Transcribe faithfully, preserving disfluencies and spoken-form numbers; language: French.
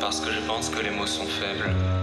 parce que je pense que les mots sont faibles.